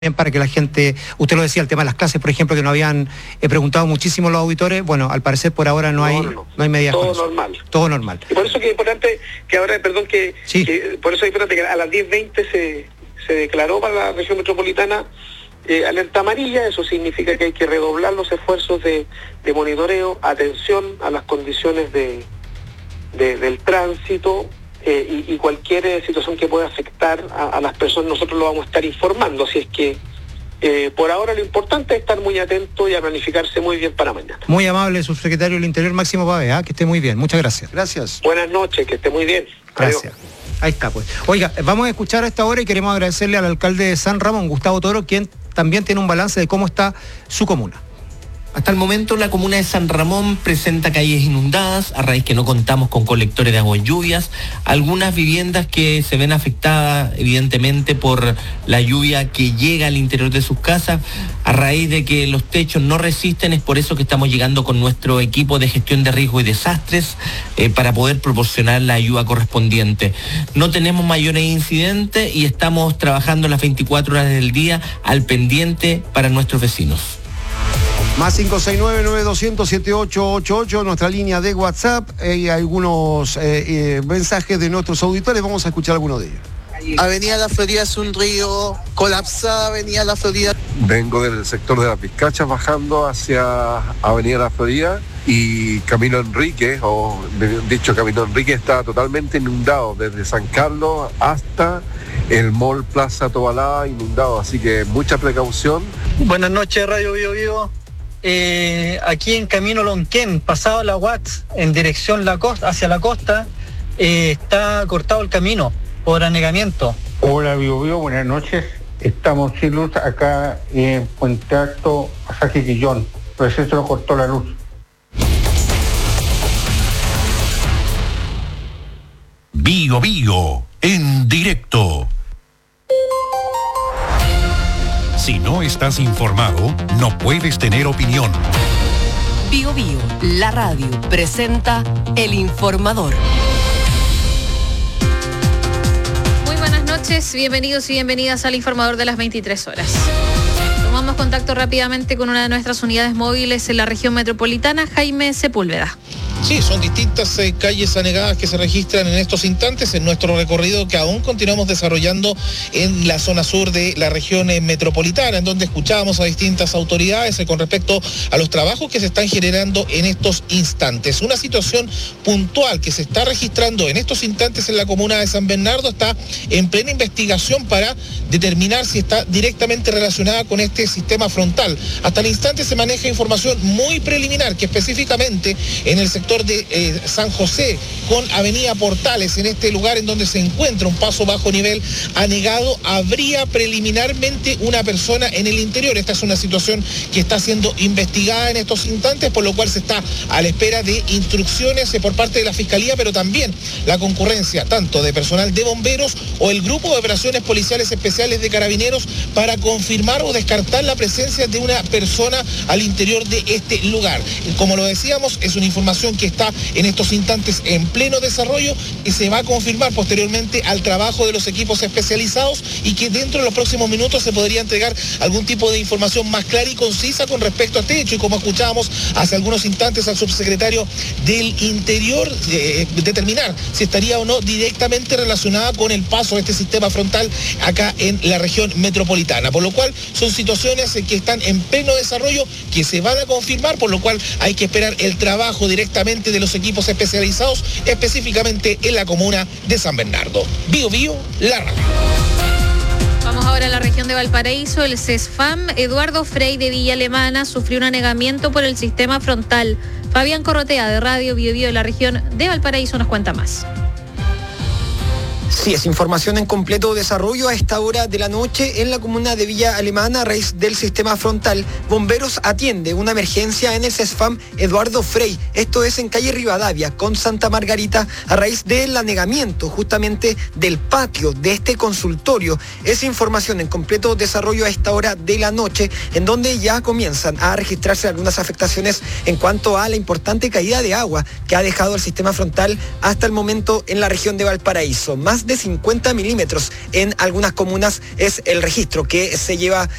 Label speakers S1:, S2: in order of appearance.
S1: para que la gente, usted lo decía, el tema de las clases, por ejemplo, que nos habían preguntado muchísimo los auditores. Bueno, al parecer por ahora no hay medidas.
S2: Todo normal.
S1: Todo normal.
S2: Y por eso que es importante que ahora,
S1: sí.
S2: Por eso es importante que a las 10:20 se declaró para la región metropolitana alerta amarilla. Eso significa que hay que redoblar los esfuerzos de monitoreo, atención a las condiciones del tránsito, y cualquier situación que pueda afectar a las personas, nosotros lo vamos a estar informando. Así es que por ahora lo importante es estar muy atento y a planificarse muy bien para mañana.
S1: Muy amable, subsecretario del Interior, Máximo Pavés, que esté muy bien. Muchas gracias.
S3: Gracias.
S2: Buenas noches, que esté muy bien.
S1: Gracias.
S2: Adiós.
S1: Ahí está, pues. Oiga, vamos a escuchar a esta hora y queremos agradecerle al alcalde de San Ramón, Gustavo Toro, quien también tiene un balance de cómo está su comuna.
S4: Hasta el momento la comuna de San Ramón presenta calles inundadas, a raíz que no contamos con colectores de agua en lluvias, algunas viviendas que se ven afectadas evidentemente por la lluvia que llega al interior de sus casas, a raíz de que los techos no resisten. Es por eso que estamos llegando con nuestro equipo de gestión de riesgo y desastres para poder proporcionar la ayuda correspondiente. No tenemos mayores incidentes y estamos trabajando las 24 horas del día al pendiente para nuestros vecinos.
S3: Más 569-9200-7888, nuestra línea de WhatsApp. Hay algunos mensajes de nuestros auditores, vamos a escuchar algunos de ellos.
S5: Avenida La Florida es un río, colapsada Avenida La Florida.
S6: Vengo del sector de las Vizcachas bajando hacia Avenida La Florida y Camino Enrique, o dicho Camino Enrique, está totalmente inundado desde San Carlos hasta el Mall Plaza Tobalá, inundado, así que mucha precaución.
S7: Buenas noches, Radio Bio Bio. Aquí en Camino Lonquén, pasado la Watts, en dirección hacia la costa, está cortado el camino por anegamiento.
S8: Hola Bio Bio, buenas noches. Estamos sin luz acá en Puente Alto, Pasaje Quillón. Recién se nos cortó la luz.
S9: Bio Bio, en directo. Si no estás informado, no puedes tener opinión.
S10: Bio Bio, la radio, presenta El Informador.
S11: Muy buenas noches, bienvenidos y bienvenidas al Informador de las 23 horas. Tomamos contacto rápidamente con una de nuestras unidades móviles en la región metropolitana, Jaime Sepúlveda.
S12: Sí, son distintas calles anegadas que se registran en estos instantes en nuestro recorrido que aún continuamos desarrollando en la zona sur de la región metropolitana, en donde escuchábamos a distintas autoridades con respecto a los trabajos que se están generando en estos instantes. Una situación puntual que se está registrando en estos instantes en la comuna de San Bernardo está en plena investigación para determinar si está directamente relacionada con este sistema frontal. Hasta el instante se maneja información muy preliminar que específicamente en el sector de San José con Avenida Portales, en este lugar en donde se encuentra un paso bajo nivel anegado, habría preliminarmente una persona en el interior. Esta es una situación que está siendo investigada en estos instantes, por lo cual se está a la espera de instrucciones por parte de la Fiscalía, pero también la concurrencia tanto de personal de bomberos o el Grupo de Operaciones Policiales Especiales de Carabineros para confirmar o descartar la presencia de una persona al interior de este lugar. Como lo decíamos, es una información que está en estos instantes en pleno desarrollo y se va a confirmar posteriormente al trabajo de los equipos especializados y que dentro de los próximos minutos se podría entregar algún tipo de información más clara y concisa con respecto a este hecho. Y como escuchábamos hace algunos instantes al subsecretario del Interior, determinar si estaría o no directamente relacionada con el paso de este sistema frontal acá en la región metropolitana. Por lo cual son situaciones que están en pleno desarrollo, que se van a confirmar, por lo cual hay que esperar el trabajo directamente de los equipos especializados, específicamente en la comuna de San Bernardo. Bio Bio, la radio.
S11: Vamos ahora a la región de Valparaíso. El CESFAM Eduardo Frei de Villa Alemana sufrió un anegamiento por el sistema frontal. Fabián Corrotea de Radio Bio Bio de la región de Valparaíso nos cuenta más.
S13: Sí, es información en completo desarrollo a esta hora de la noche en la comuna de Villa Alemana a raíz del sistema frontal. Bomberos atiende una emergencia en el CESFAM Eduardo Frei. Esto es en calle Rivadavia con Santa Margarita a raíz del anegamiento justamente del patio de este consultorio. Es información en completo desarrollo a esta hora de la noche en donde ya comienzan a registrarse algunas afectaciones en cuanto a la importante caída de agua que ha dejado el sistema frontal hasta el momento en la región de Valparaíso. Más más de 50 milímetros. En algunas comunas es el registro que se lleva